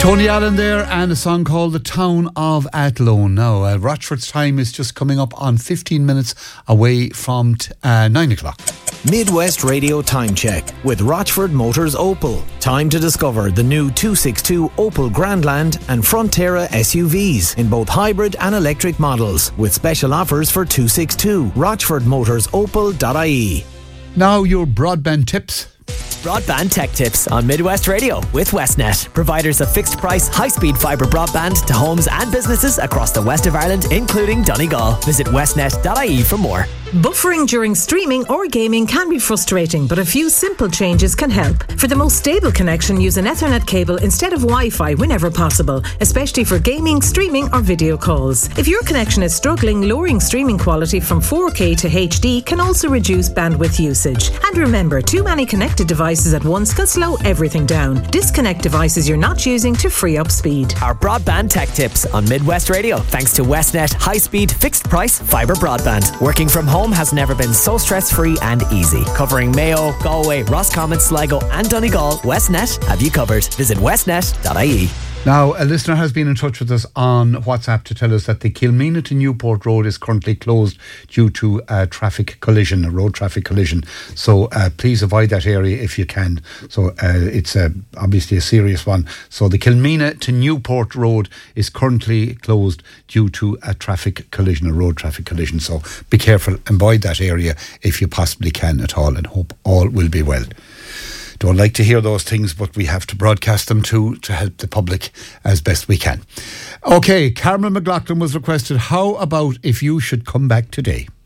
Tony Allen there, and a song called The Town of Athlone. Now, Rochford's time is just coming up on 15 minutes away from 9 o'clock. Midwest Radio Time Check with Rochford Motors Opel. Time to discover the new 262 Opel Grandland and Frontera SUVs in both hybrid and electric models, with special offers for 262. RochfordMotorsOpel.ie. Now your broadband tips. Broadband tech tips on Midwest Radio with Westnet, providers of fixed price, high-speed fibre broadband to homes and businesses across the west of Ireland, including Donegal. Visit westnet.ie for more. Buffering during streaming or gaming can be frustrating, but a few simple changes can help. For the most stable connection, use an Ethernet cable instead of Wi-Fi whenever possible, especially for gaming, streaming or video calls. If your connection is struggling, lowering streaming quality from 4K to HD can also reduce bandwidth usage. And remember, too many connected devices at once can slow everything down. Disconnect devices you're not using to free up speed. Our broadband tech tips on Midwest Radio, thanks to Westnet high-speed, fixed-price fibre broadband. Working from home has never been so stress-free and easy. Covering Mayo, Galway, Roscommon, Sligo and Donegal, Westnet have you covered. Visit westnet.ie. Now, a listener has been in touch with us on WhatsApp to tell us that the Kilmeena to Newport Road is currently closed due to a road traffic collision. So please avoid that area if you can. So it's obviously a serious one. So the Kilmeena to Newport Road is currently closed due to a road traffic collision. So be careful and avoid that area if you possibly can at all, and hope all will be well. Don't like to hear those things, but we have to broadcast them to help the public as best we can. Okay, Carmen McLaughlin was requested, how about If You Should Come Back Today?